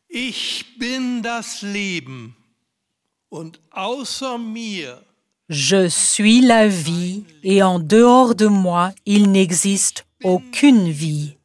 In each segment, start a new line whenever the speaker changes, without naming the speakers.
Ich bin das Leben und außer mir
Je suis la vie et en dehors de moi, il n'existe aucune vie.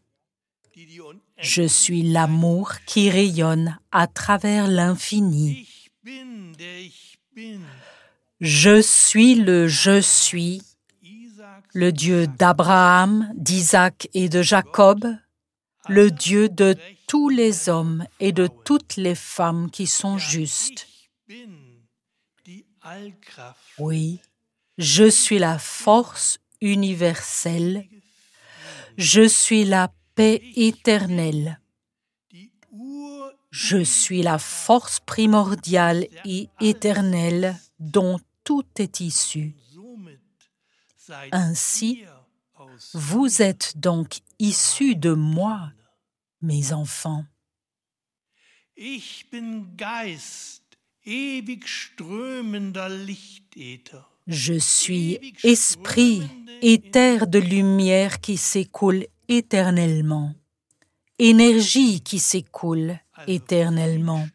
Je suis l'amour qui rayonne à travers l'infini.
Ich bin, der ich bin.
Je suis le je suis,
Isaaks
le Dieu d'Abraham, d'Isaac et de Jacob, le Dieu de tous les hommes et de toutes les femmes qui sont justes.
Ich bin die Allkraft.
Oui, je suis la force universelle, je suis la paix éternelle,
Die Ur
je suis la force primordiale et éternelle dont tout est issu.
somit seid
Ainsi,
ihr aus.
vous êtes donc issus de moi, mes enfants.
Ich bin Geist, ewig strömender Lichtäther.
Je suis esprit, éther de lumière qui s'écoule éternellement, énergie qui s'écoule éternellement.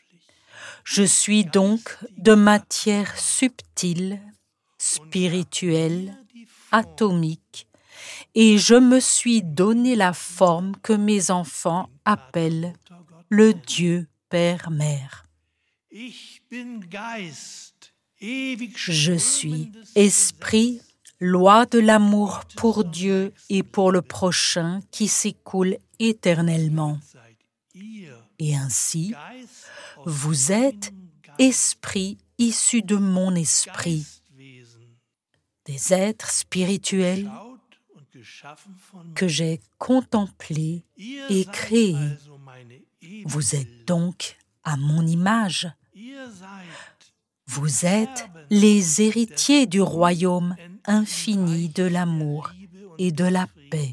Je suis donc de matière subtile, spirituelle, atomique, et je me suis donné la forme que mes enfants appellent le Dieu Père-Mère.
Ich bin Geist, ewig
Je suis
strömendes
esprit, loi de l'amour pour Dieu et pour le prochain qui s'écoule éternellement.
seid ihr
Et ainsi,
Geist aus
vous êtes esprit issu de mon esprit,
Geistwesen,
des êtres spirituels
schaut und geschaffen von mir.
que j'ai contemplés
Ihr
et
seid
créés.
also meine
Vous êtes donc à mon image.
Ihr seid
Vous êtes les héritiers du royaume infini de l'amour et de la paix.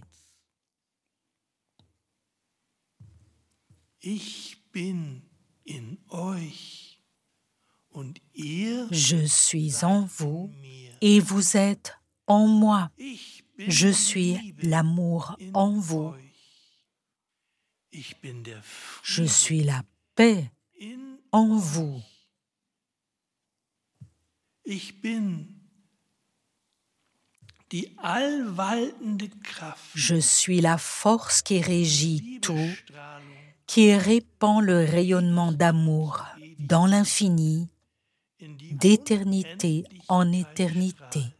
Ich bin in euch und ihr
Je suis en vous
mir.
et vous êtes en moi.
Ich bin
Je
die
suis
Liebe
l'amour
in
en vous.
euch. Ich bin der
Je
Friede
suis la paix
in
en vous.
Ich bin die allwaltende Kraft,
Je suis la force qui régit tout,
Liebesstrahlung
qui répand le rayonnement d'amour dans l'infini,
in die
d'éternité en
Unendlichkeit
éternité.
strahlt.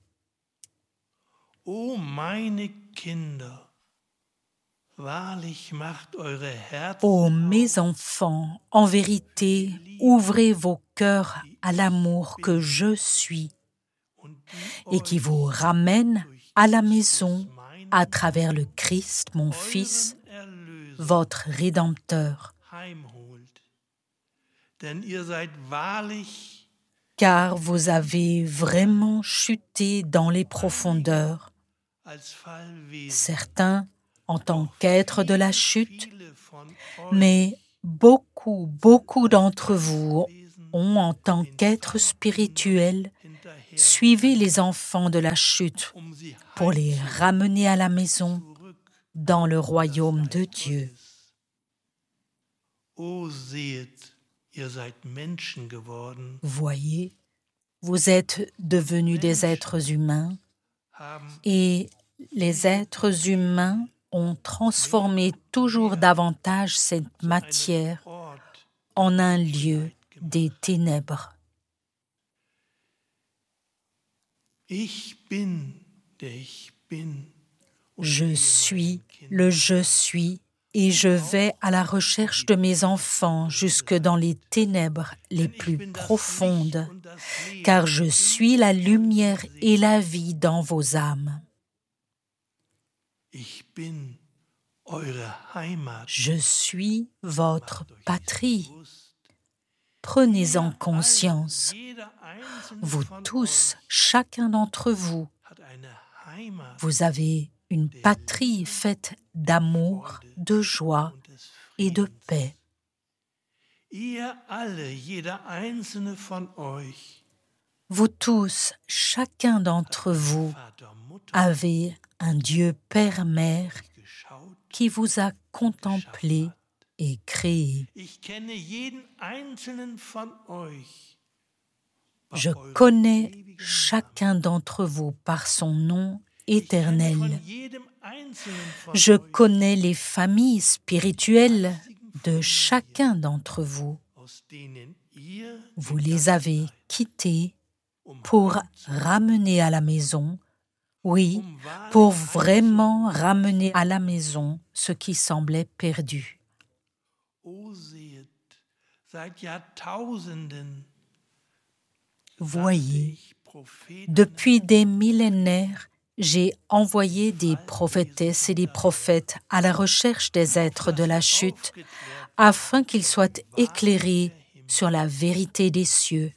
O meine Kinder, wahrlich macht eure Herzen
Ô mes enfants, en vérité, ouvrez vos cœurs à l'amour que je suis
und
et qui vous ramène à la maison à travers le Christ, mon Fils,
euren Erlöser
votre Rédempteur.
heimholt. Denn ihr seid wahrlich
Car vous avez vraiment chuté dans les profondeurs,
als Fallwesen.
certains en tant qu'êtres de la chute,
Viele von euch
mais beaucoup d'entre vous ont, en tant qu'êtres spirituels,
hinterher,
suivi les enfants de la chute
sie
pour les ramener à la maison
zurück.
dans le royaume de Dieu.
O seht, ihr seid Menschen geworden,
Voyez, vous êtes devenus des êtres humains
haben
et les êtres humains ont transformé toujours davantage cette matière
Ort.
en un lieu des ténèbres.
Ich bin, der ich bin.
Je suis le je suis et je vais à la recherche de mes enfants jusque dans les ténèbres les plus profondes, car je suis la lumière et la vie dans vos âmes.
Ich bin eure Heimat.
Je suis votre patrie. Prenez-en conscience.
Jeder einzelne
Vous
von
tous, chacun d'entre vous,
hat eine Heimat
vous avez une patrie faite d'amour, de joie
und des
et de
Friedens.
paix.
Ihr alle, jeder einzelne von euch,
Vous tous, chacun d'entre vous,
Vater, Mutter,
avez un Dieu Père-Mère
geschaut,
qui vous a contemplé est créé. Je connais chacun d'entre vous par son nom éternel. Je connais les familles spirituelles de chacun d'entre vous. Vous les avez quittées pour ramener à la maison, oui, pour vraiment ramener à la maison ce qui semblait perdu. Voyez, depuis des millénaires, j'ai envoyé des prophétesses et des prophètes à la recherche des êtres de la chute, afin qu'ils soient éclairés sur la vérité des cieux.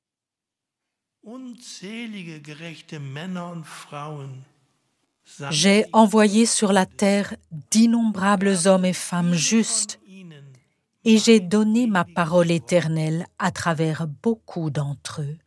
J'ai envoyé sur la terre d'innombrables hommes et femmes justes, et j'ai donné ma parole éternelle à travers beaucoup d'entre eux.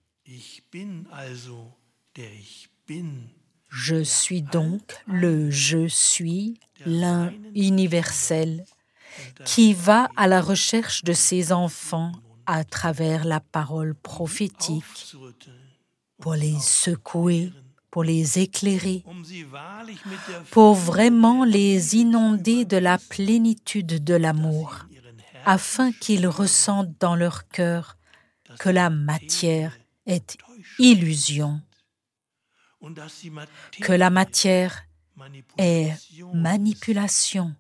Je suis donc le Je suis, l'un universel, qui va à la recherche de ses enfants à travers la parole prophétique, pour les secouer, pour les éclairer, pour vraiment les inonder de la plénitude de l'amour, afin qu'ils ressentent dans leur cœur que la matière est illusion, que la matière est manipulation,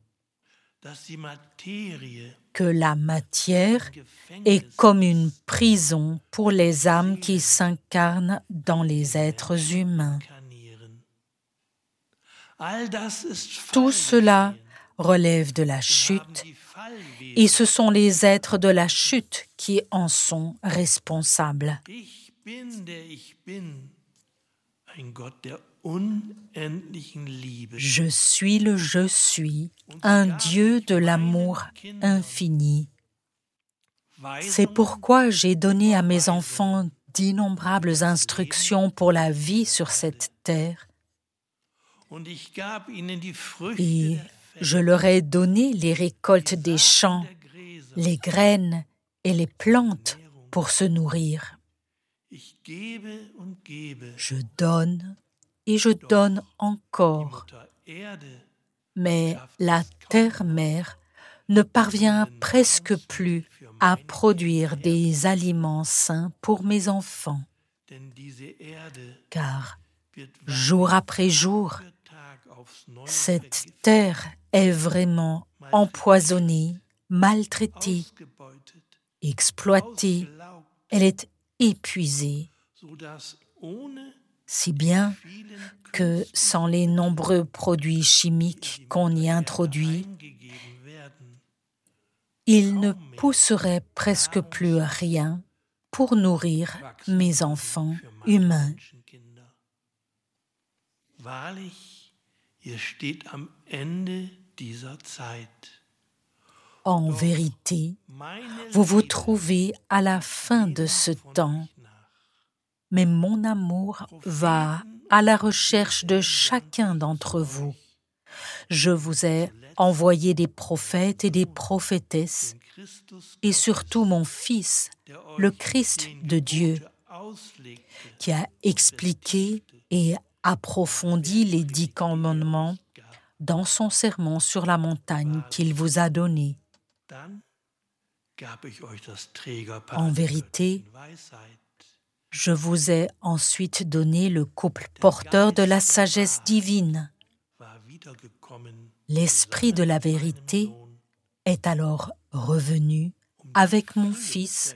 que la matière est comme une prison pour les âmes qui s'incarnent dans les êtres humains. Tout cela relève de la chute, et ce sont les êtres de la chute qui en sont responsables. Je suis le Je suis, un Dieu de l'amour infini. C'est pourquoi j'ai donné à mes enfants d'innombrables instructions pour la vie sur cette terre. Et je leur ai donné les récoltes des champs, les graines et les plantes pour se nourrir. Je donne et je donne encore. Mais la terre-mère ne parvient presque plus à produire des aliments sains pour mes enfants. Car jour après jour, cette terre est vraiment empoisonnée, maltraitée, exploitée. Elle est épuisée, si bien que sans les nombreux produits chimiques qu'on y introduit, il ne pousserait presque plus rien pour nourrir mes enfants humains. En vérité, vous vous trouvez à la fin de ce temps, mais mon amour va à la recherche de chacun d'entre vous. Je vous ai envoyé des prophètes et des prophétesses, et surtout mon Fils, le Christ de Dieu, qui a expliqué et approfondi les 10 commandements dans son sermon sur la montagne qu'il vous a donné. En vérité, je vous ai ensuite donné le couple porteur de la sagesse divine. L'Esprit de la vérité est alors revenu avec mon Fils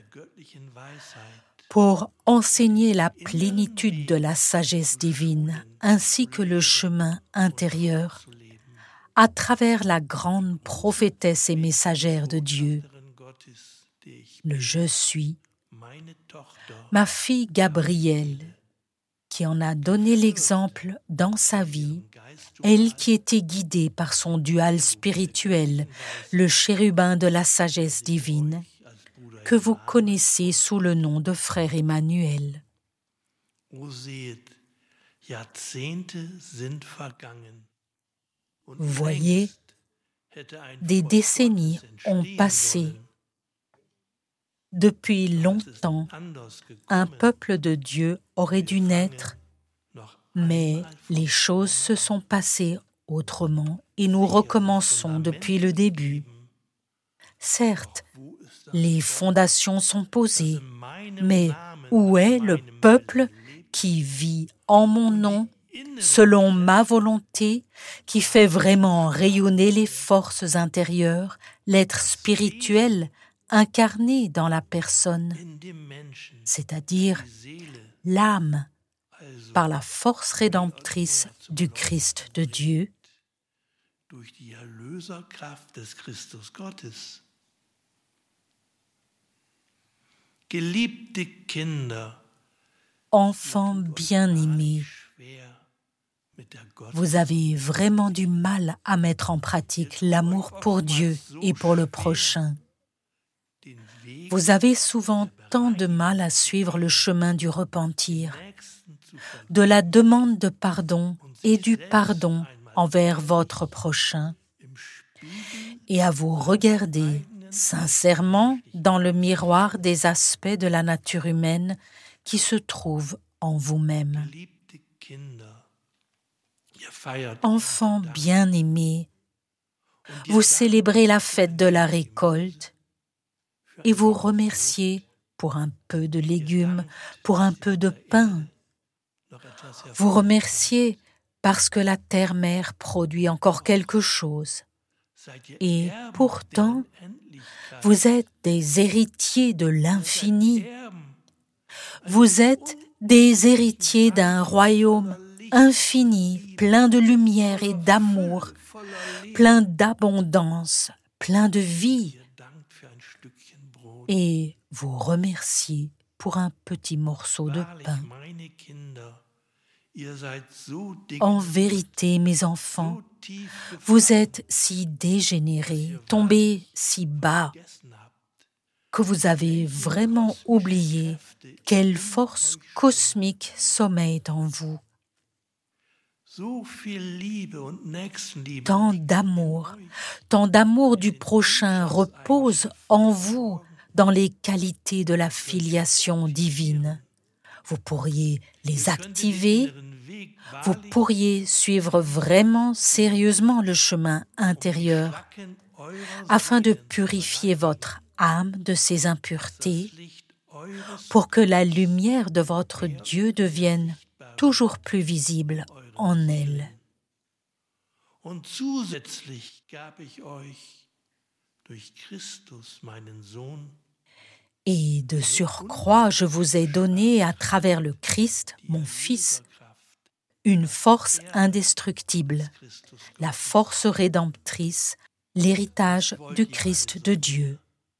pour enseigner la plénitude de la sagesse divine ainsi que le chemin intérieur à travers la grande prophétesse et messagère de Dieu, le Je suis, ma fille Gabrielle, qui en a donné l'exemple dans sa vie, elle qui était guidée par son dual spirituel, le chérubin de la sagesse divine, que vous connaissez sous le nom de frère Emmanuel. Voyez, Des décennies ont passé. Depuis longtemps, un peuple de Dieu aurait dû naître, mais les choses se sont passées autrement et nous recommençons depuis le début. Certes, les fondations sont posées, mais où est le peuple qui vit en mon nom, selon ma volonté, qui fait vraiment rayonner les forces intérieures, l'être spirituel incarné dans la personne, c'est-à-dire l'âme, par la force rédemptrice du Christ de Dieu, Enfants bien-aimés, vous avez vraiment du mal à mettre en pratique l'amour pour Dieu et pour le prochain. Vous avez souvent tant de mal à suivre le chemin du repentir, de la demande de pardon et du pardon envers votre prochain, et à vous regarder sincèrement dans le miroir des aspects de la nature humaine qui se trouvent en vous-même. Enfants bien-aimés, vous célébrez la fête de la récolte et vous remerciez pour un peu de légumes, pour un peu de pain. Vous remerciez parce que la terre-mère produit encore quelque chose. Et pourtant, vous êtes des héritiers de l'infini. Vous êtes des héritiers d'un royaume infini, plein de lumière et d'amour, plein d'abondance, plein de vie. Et vous remerciez pour un petit morceau de pain. En vérité, mes enfants, vous êtes si dégénérés, tombés si bas, que vous avez vraiment oublié quelle force cosmique sommeille en vous. Tant d'amour du prochain repose en vous dans les qualités de la filiation divine. Vous pourriez les activer, vous pourriez suivre vraiment sérieusement le chemin intérieur afin de purifier votre âme de ses impuretés pour que la lumière de votre Dieu devienne toujours plus visible en elle. Et de surcroît, je vous ai donné à travers le Christ, mon Fils, une force indestructible, la force rédemptrice, l'héritage du Christ de Dieu.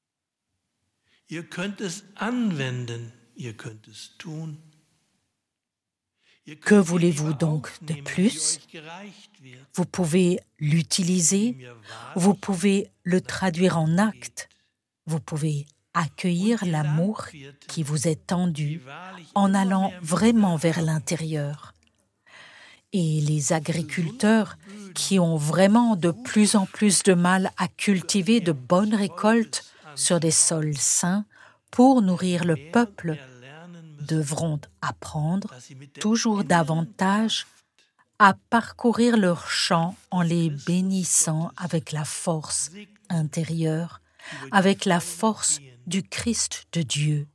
Que voulez-vous donc de plus? Vous pouvez l'utiliser, vous pouvez le traduire en actes, vous pouvez accueillir l'amour qui vous est tendu en allant vraiment vers l'intérieur. Et les agriculteurs qui ont vraiment de plus en plus de mal à cultiver de bonnes récoltes sur des sols sains pour nourrir le peuple devront apprendre toujours davantage à parcourir leurs champs en les bénissant avec la force intérieure, avec la force du Christ de Dieu.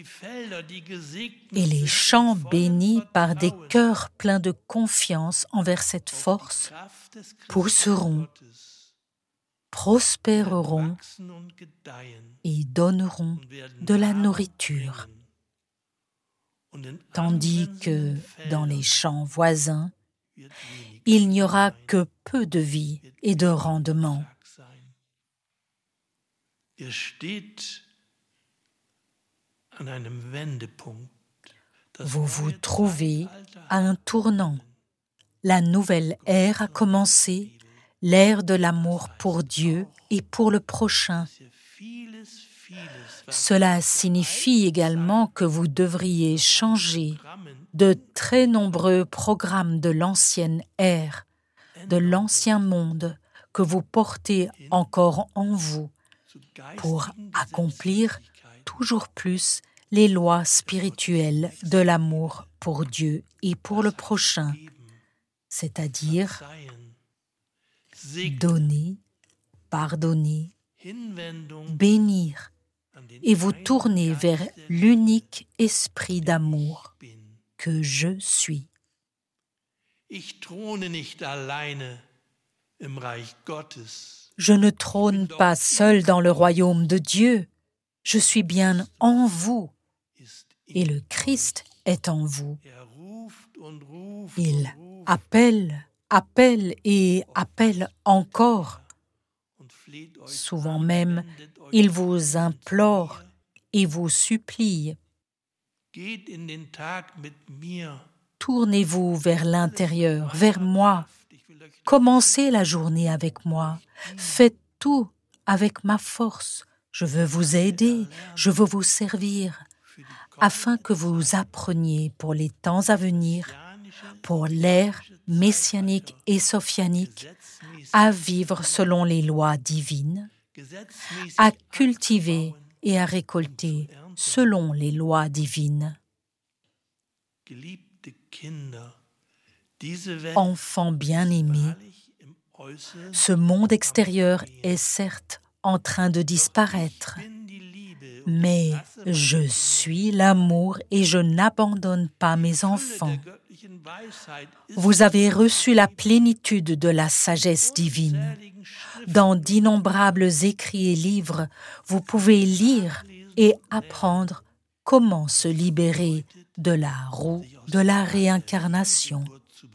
Et les champs bénis par des cœurs pleins de confiance envers cette force pousseront, prospéreront et donneront de la nourriture. Tandis que dans les champs voisins, il n'y aura que peu de vie et de rendement. Vous vous trouvez à un tournant. La nouvelle ère a commencé, l'ère de l'amour pour Dieu et pour le prochain. Cela signifie également que vous devriez changer de très nombreux programmes de l'ancienne ère, de l'ancien monde, que vous portez encore en vous pour accomplir toujours plus les lois spirituelles de l'amour pour Dieu et pour le prochain, c'est-à-dire donner, pardonner, bénir et vous tourner vers l'unique esprit d'amour que je suis. Je ne trône pas seul dans le royaume de Dieu. Je suis bien en vous et le Christ est en vous. Il appelle, appelle et appelle encore. Souvent même, il vous implore et vous supplie. Tournez-vous vers l'intérieur, vers moi. Commencez la journée avec moi. Faites tout avec ma force. Je veux vous aider, je veux vous servir, afin que vous appreniez pour les temps à venir, pour l'ère messianique et sophianique, à vivre selon les lois divines, à cultiver et à récolter selon les lois divines. Enfants bien-aimés, ce monde extérieur est certes en train de disparaître, mais je suis l'amour et je n'abandonne pas mes enfants. Vous avez reçu la plénitude de la sagesse divine. Dans d'innombrables écrits et livres, vous pouvez lire et apprendre comment se libérer de la roue de la réincarnation.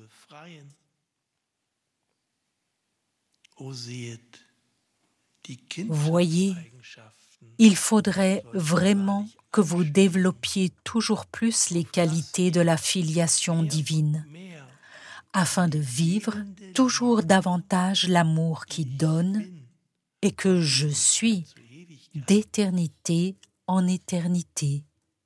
Voyez, il faudrait vraiment que vous développiez toujours plus les qualités de la filiation divine, afin de vivre toujours davantage l'amour qui donne et que je suis d'éternité en éternité.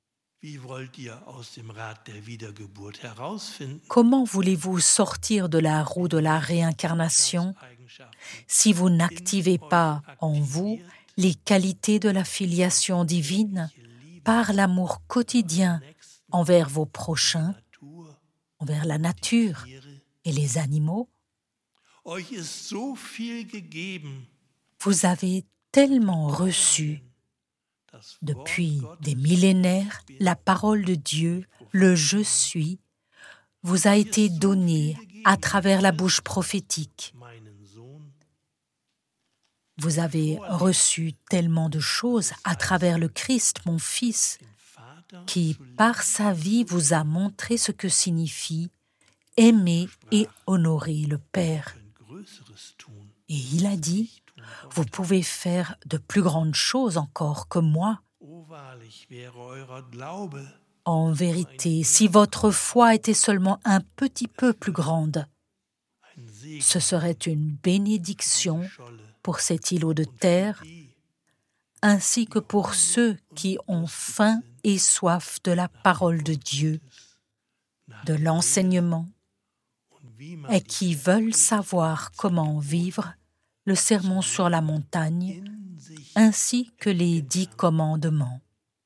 Comment voulez-vous sortir de la roue de la réincarnation si vous n'activez pas en vous les qualités de la filiation divine par l'amour quotidien envers vos prochains, envers la nature et les animaux? Vous avez tellement reçu depuis des millénaires, la parole de Dieu, le « Je suis », vous a été donnée à travers la bouche prophétique. Vous avez reçu tellement de choses à travers le Christ, mon Fils, qui, par sa vie, vous a montré ce que signifie aimer et honorer le Père. Et il a dit, vous pouvez faire de plus grandes choses encore que moi. En vérité, si votre foi était seulement un petit peu plus grande, ce serait une bénédiction pour cet îlot de terre, ainsi que pour ceux qui ont faim et soif de la parole de Dieu, de l'enseignement, et qui veulent savoir comment vivre le sermon sur la montagne, ainsi que les 10 commandements.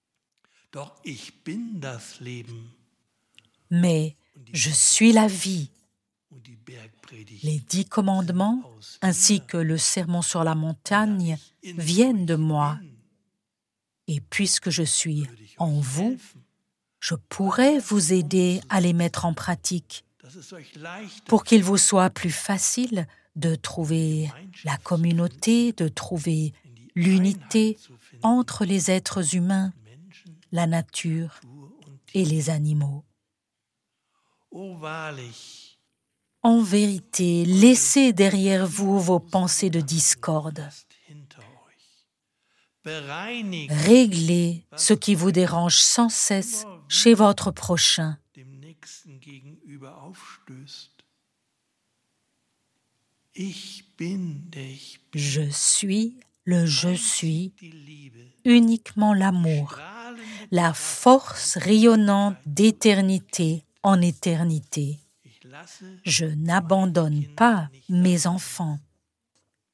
Mais je suis la vie. Les 10 commandements, ainsi que le sermon sur la montagne, viennent de moi. Et puisque je suis en vous, je pourrais vous aider à les mettre en pratique pour qu'il vous soit plus facile de trouver la communauté, de trouver l'unité entre les êtres humains, la nature et les animaux. En vérité, laissez derrière vous vos pensées de discorde. Réglez ce qui vous dérange sans cesse chez votre prochain. Je suis le je suis, uniquement l'amour, la force rayonnante d'éternité en éternité. Je n'abandonne pas mes enfants.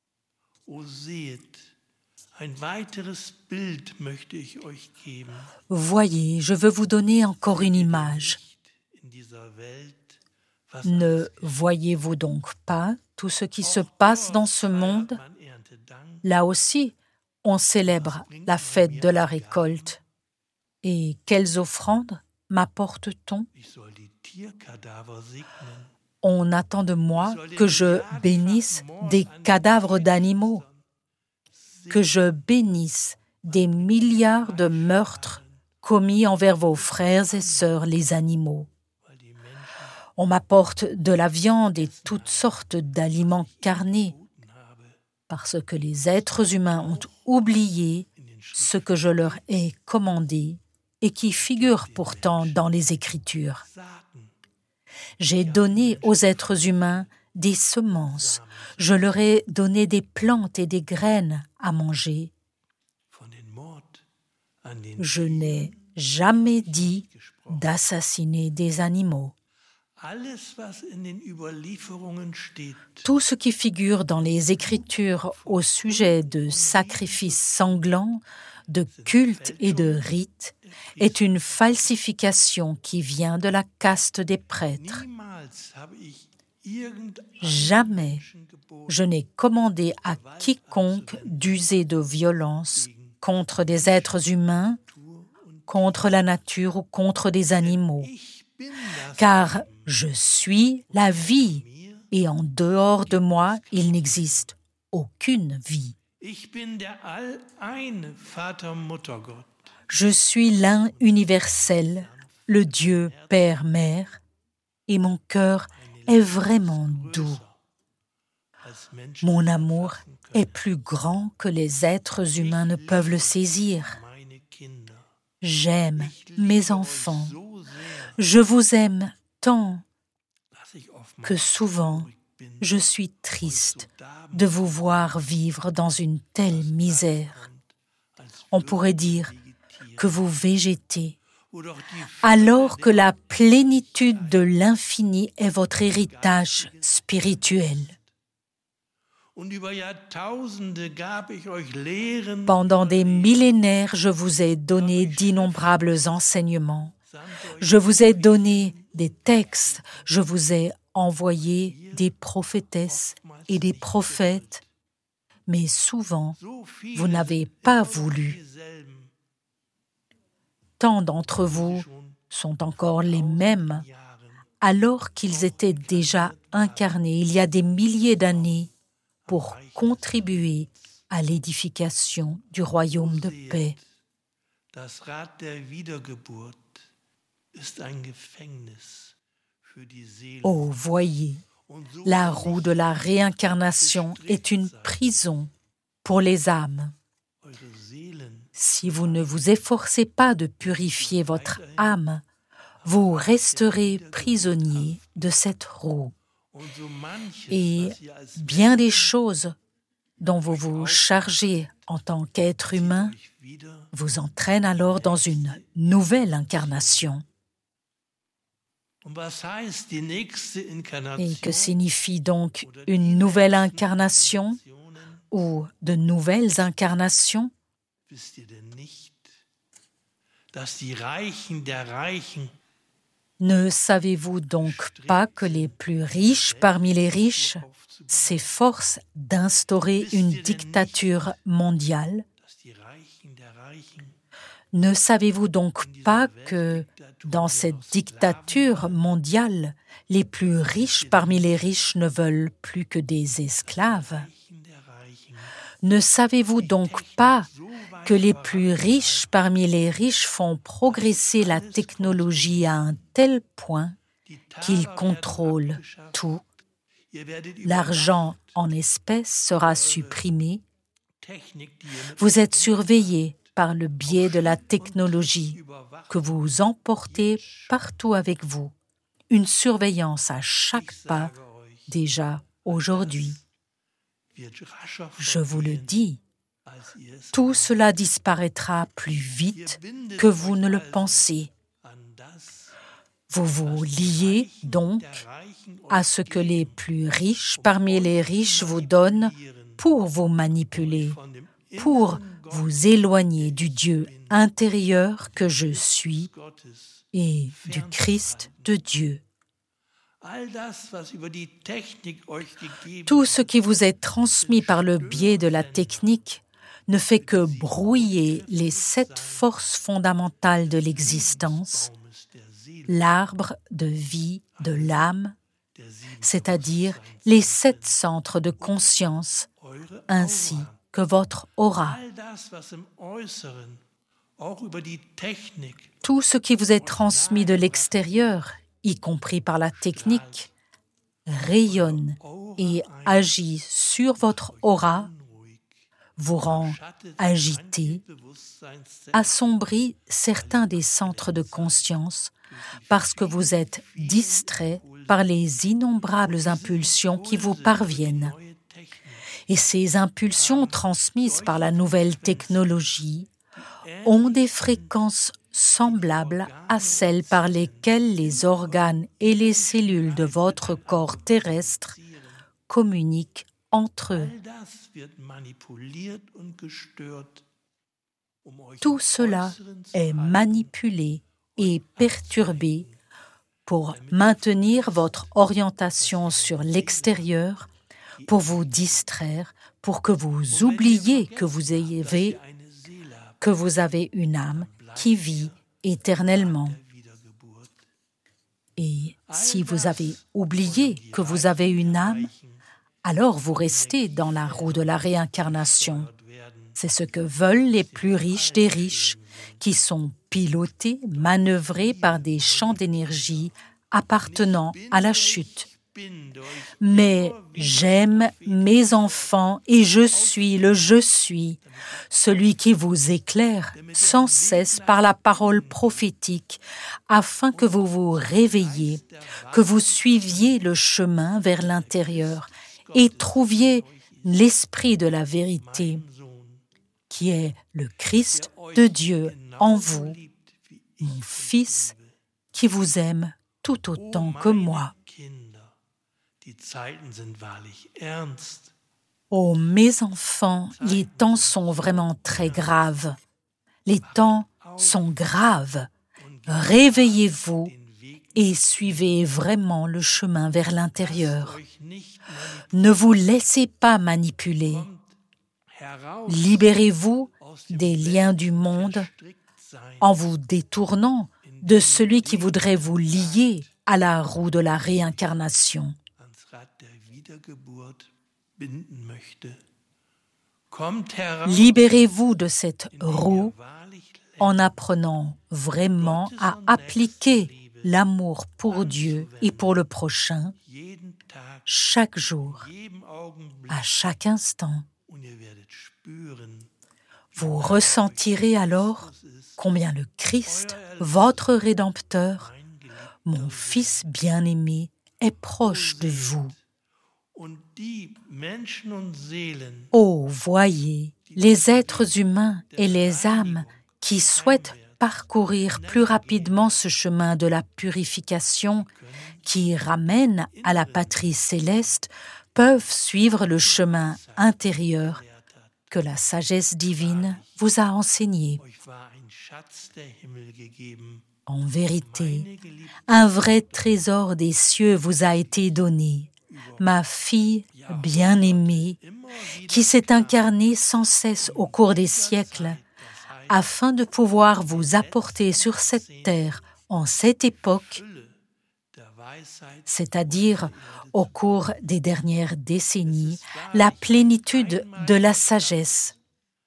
Voyez, je veux vous donner encore une image. Ne voyez-vous donc pas tout ce qui se passe dans ce monde? Là aussi, on célèbre la fête de la récolte. Et quelles offrandes m'apporte-t-on? On attend de moi que je bénisse des cadavres d'animaux, que je bénisse des milliards de meurtres commis envers vos frères et sœurs les animaux. On m'apporte de la viande et toutes sortes d'aliments carnés, parce que les êtres humains ont oublié ce que je leur ai commandé et qui figure pourtant dans les Écritures. J'ai donné aux êtres humains des semences, je leur ai donné des plantes et des graines à manger. Je n'ai jamais dit d'assassiner des animaux. Tout ce qui figure dans les Écritures au sujet de sacrifices sanglants, de cultes et de rites est une falsification qui vient de la caste des prêtres. Jamais je n'ai commandé à quiconque d'user de violence contre des êtres humains, contre la nature ou contre des animaux. Car je suis la vie, et en dehors de moi, il n'existe aucune vie. Je suis l'un universel, le Dieu Père-Mère, et mon cœur est vraiment doux. Mon amour est plus grand que les êtres humains ne peuvent le saisir. J'aime mes enfants. Je vous aime tant que souvent je suis triste de vous voir vivre dans une telle misère. On pourrait dire que vous végétez, alors que la plénitude de l'infini est votre héritage spirituel. Pendant des millénaires, je vous ai donné d'innombrables enseignements. Je vous ai donné des textes, je vous ai envoyé des prophétesses et des prophètes, mais souvent, vous n'avez pas voulu. Tant d'entre vous sont encore les mêmes, alors qu'ils étaient déjà incarnés il y a des milliers d'années pour contribuer à l'édification du royaume de paix. Oh, voyez, la roue de la réincarnation est une prison pour les âmes. Si vous ne vous efforcez pas de purifier votre âme, vous resterez prisonnier de cette roue. Et bien des choses dont vous vous chargez en tant qu'être humain vous entraînent alors dans une nouvelle incarnation. Et que signifie donc une nouvelle incarnation ou de nouvelles incarnations? Ne savez-vous donc pas que les plus riches parmi les riches s'efforcent d'instaurer une dictature mondiale? Ne savez-vous donc pas que dans cette dictature mondiale, les plus riches parmi les riches ne veulent plus que des esclaves? Ne savez-vous donc pas que les plus riches parmi les riches font progresser la technologie à un tel point qu'ils contrôlent tout? L'argent en espèces sera supprimé. Vous êtes surveillés par le biais de la technologie que vous emportez partout avec vous. Une surveillance à chaque pas, déjà aujourd'hui. Je vous le dis, tout cela disparaîtra plus vite que vous ne le pensez. Vous vous liez donc à ce que les plus riches parmi les riches vous donnent pour vous manipuler, pour vous éloigner du Dieu intérieur que je suis et du Christ de Dieu. Tout ce qui vous est transmis par le biais de la technique ne fait que brouiller les 7 forces fondamentales de l'existence, l'arbre de vie de l'âme, c'est-à-dire les 7 centres de conscience, ainsi que votre aura. Tout ce qui vous est transmis de l'extérieur, y compris par la technique, rayonne et agit sur votre aura, vous rend agité, assombrit certains des centres de conscience parce que vous êtes distrait par les innombrables impulsions qui vous parviennent. Et ces impulsions transmises par la nouvelle technologie ont des fréquences semblables à celles par lesquelles les organes et les cellules de votre corps terrestre communiquent entre eux. Tout cela est manipulé et perturbé pour maintenir votre orientation sur l'extérieur, pour vous distraire, pour que vous oubliez que vous avez une âme qui vit éternellement. Et si vous avez oublié que vous avez une âme, alors vous restez dans la roue de la réincarnation. C'est ce que veulent les plus riches des riches, qui sont pilotés, manœuvrés par des champs d'énergie appartenant à la chute. Mais j'aime mes enfants et je suis le je suis, celui qui vous éclaire sans cesse par la parole prophétique, afin que vous vous réveilliez, que vous suiviez le chemin vers l'intérieur et trouviez l'esprit de la vérité, qui est le Christ de Dieu en vous, mon Fils qui vous aime tout autant que moi. Oh, mes enfants, les temps sont vraiment très graves. Les temps sont graves. Réveillez-vous et suivez vraiment le chemin vers l'intérieur. Ne vous laissez pas manipuler. Libérez-vous des liens du monde en vous détournant de celui qui voudrait vous lier à la roue de la réincarnation. Libérez-vous de cette roue en apprenant vraiment à appliquer l'amour pour Dieu et pour le prochain chaque jour, à chaque instant. Vous ressentirez alors combien le Christ, votre Rédempteur, mon Fils bien-aimé, est proche de vous. Oh, voyez, les êtres humains et les âmes qui souhaitent parcourir plus rapidement ce chemin de la purification qui ramène à la patrie céleste peuvent suivre le chemin intérieur que la sagesse divine vous a enseigné. En vérité, un vrai trésor des cieux vous a été donné, ma fille bien-aimée, qui s'est incarnée sans cesse au cours des siècles, afin de pouvoir vous apporter sur cette terre, en cette époque, c'est-à-dire au cours des dernières décennies, la plénitude de la sagesse.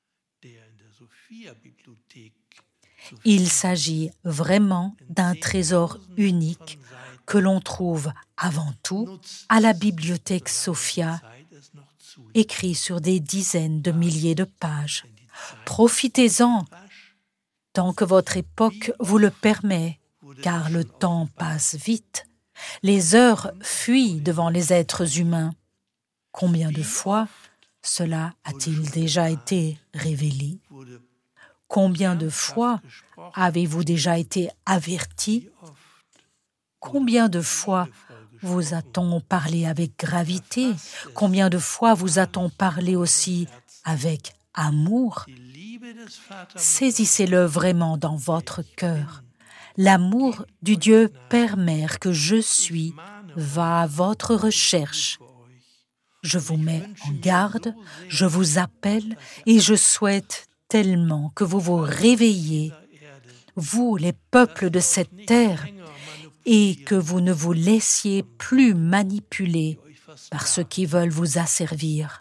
Il s'agit vraiment d'un trésor unique que l'on trouve avant tout à la bibliothèque Sophia, écrit sur des dizaines de milliers de pages. Profitez-en tant que votre époque vous le permet, car le temps passe vite. Les heures fuient devant les êtres humains. Combien de fois cela a-t-il déjà été révélé? Combien de fois avez-vous déjà été averti? Combien de fois vous a-t-on parlé avec gravité? Combien de fois vous a-t-on parlé aussi avec amour? Saisissez-le vraiment dans votre cœur. L'amour du Dieu Père-Mère que je suis va à votre recherche. Je vous mets en garde, je vous appelle et je souhaite tellement que vous vous réveillez, vous les peuples de cette terre, et que vous ne vous laissiez plus manipuler par ceux qui veulent vous asservir.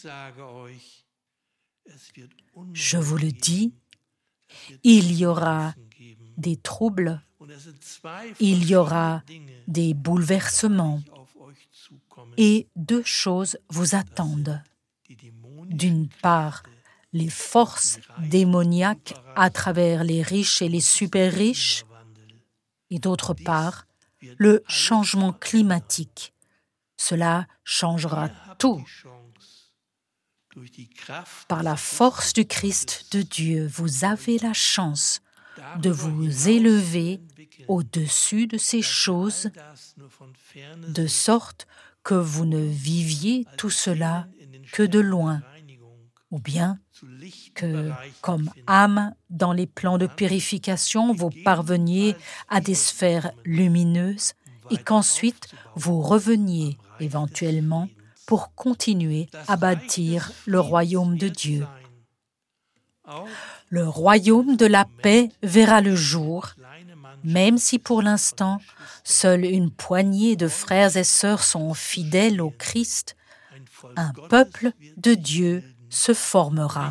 Je vous le dis, il y aura des troubles, il y aura des bouleversements, et deux choses vous attendent. D'une part, les forces démoniaques à travers les riches et les super riches, et d'autre part, le changement climatique. Cela changera tout. Par la force du Christ de Dieu, vous avez la chance de vous élever au-dessus de ces choses, de sorte que vous ne viviez tout cela que de loin, ou bien que, comme âme dans les plans de purification, vous parveniez à des sphères lumineuses et qu'ensuite vous reveniez éventuellement pour continuer à bâtir le royaume de Dieu. Le royaume de la paix verra le jour, même si pour l'instant, seule une poignée de frères et sœurs sont fidèles au Christ, un peuple de Dieu se formera.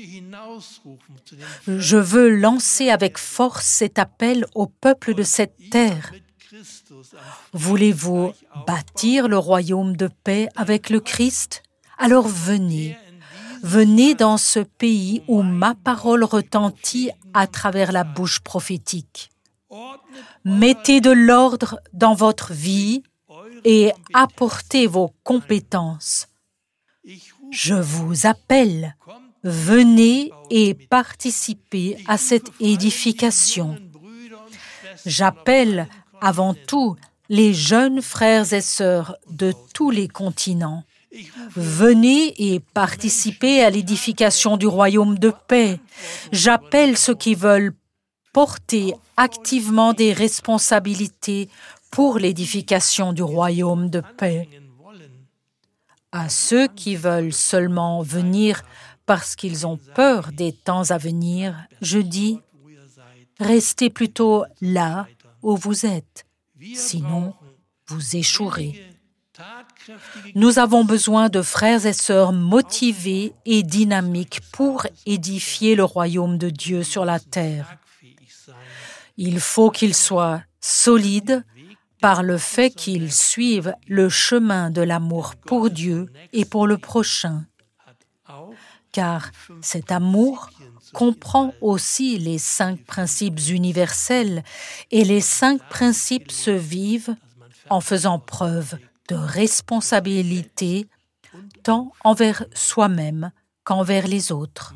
Je veux lancer avec force cet appel au peuple de cette terre. Voulez-vous bâtir le royaume de paix avec le Christ? Alors venez. Venez dans ce pays où ma parole retentit à travers la bouche prophétique. Mettez de l'ordre dans votre vie et apportez vos compétences. Je vous appelle. Venez et participez à cette édification. J'appelle avant tout les jeunes frères et sœurs de tous les continents. Venez et participez à l'édification du royaume de paix. J'appelle ceux qui veulent porter activement des responsabilités pour l'édification du royaume de paix. À ceux qui veulent seulement venir parce qu'ils ont peur des temps à venir, je dis, restez plutôt là où vous êtes, sinon vous échouerez. Nous avons besoin de frères et sœurs motivés et dynamiques pour édifier le royaume de Dieu sur la terre. Il faut qu'ils soient solides par le fait qu'ils suivent le chemin de l'amour pour Dieu et pour le prochain. Car cet amour comprend aussi les 5 principes universels et les 5 principes se vivent en faisant preuve de responsabilité tant envers soi-même qu'envers les autres.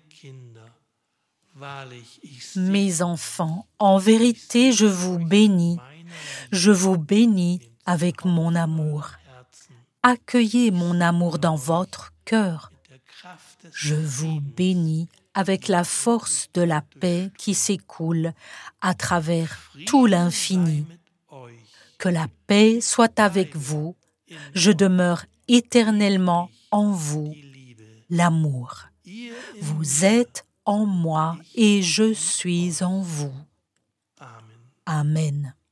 Mes enfants, en vérité, je vous bénis avec mon amour. Accueillez mon amour dans votre cœur. Je vous bénis avec la force de la paix qui s'écoule à travers tout l'infini. Que la paix soit avec vous. Je demeure éternellement en vous, l'amour. Vous êtes en moi et je suis en vous. Amen.